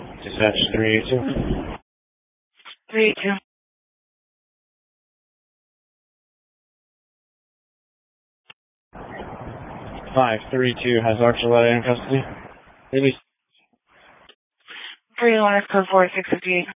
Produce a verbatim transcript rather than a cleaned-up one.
Dispatch three eight two. three eight two. five three two has Archuleta in custody. Maybe. three one is code four six fifty eight.